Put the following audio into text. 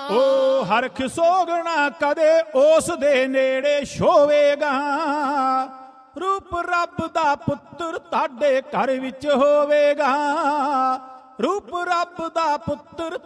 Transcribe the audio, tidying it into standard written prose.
ਉਹ ਹਰਖ ਸੋਗਣਾ ਕਦੇ ਉਸ ਦੇ ਨੇੜੇ ਛੋਵੇਗਾ। ਰੂਪ ਰੱਬ ਦਾ ਪੁੱਤਰ ਤੁਹਾਡੇ ਘਰ ਵਿੱਚ ਹੋਵੇਗਾ। ਰੂਪ ਰੱਬ ਦਾ ਪੁੱਤਰ